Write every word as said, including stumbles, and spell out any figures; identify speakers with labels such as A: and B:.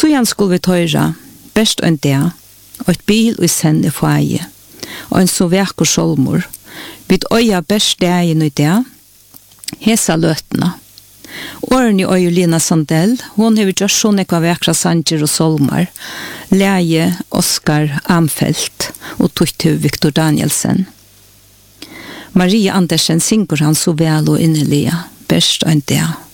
A: Så igjen skulle vi tøyre, best en det, og et bil og sende feie, og en så vekker solmor. Vi øya best dagen i det, hesa løtene. Åren i øye Lina Sandell, hun har gjort sånn ekva vekra sanger og solmar, leie Oskar Amfelt og tøyte Victor Danielsen. Maria Andersen synger han så vel og innelige, best en det.